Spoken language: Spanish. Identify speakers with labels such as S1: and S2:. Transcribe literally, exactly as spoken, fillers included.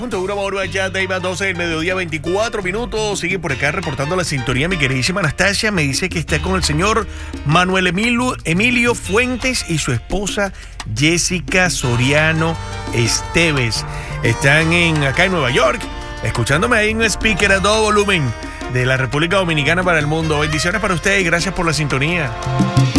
S1: Junto a una hora ya, Dave, doce del mediodía, veinticuatro minutos. Sigue por acá reportando la sintonía mi queridísima Anastasia. Me dice que está con el señor Manuel Emilio, Emilio Fuentes y su esposa Jessica Soriano Esteves. Están en, acá en Nueva York, escuchándome ahí en un speaker a todo volumen de la República Dominicana para el mundo. Bendiciones para ustedes y gracias por la sintonía.